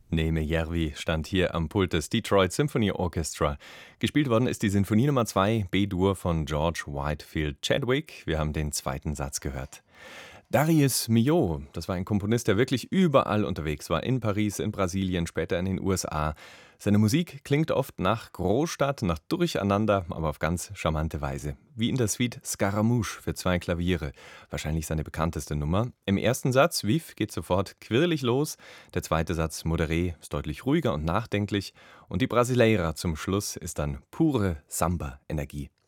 Neme Järvi stand hier am Pult des Detroit Symphony Orchestra. Gespielt worden ist die Sinfonie Nummer 2 B-Dur von George Whitefield Chadwick. Wir haben den zweiten Satz gehört. Darius Milhaud, das war ein Komponist, der wirklich überall unterwegs war. In Paris, in Brasilien, später in den USA. Seine Musik klingt oft nach Großstadt, nach Durcheinander, aber auf ganz charmante Weise. Wie in der Suite Scaramouche für 2 Klaviere. Wahrscheinlich seine bekannteste Nummer. Im ersten Satz, Vif, geht sofort quirlig los. Der zweite Satz, Modéré, ist deutlich ruhiger und nachdenklich. Und die Brasileira zum Schluss ist dann pure Samba-Energie.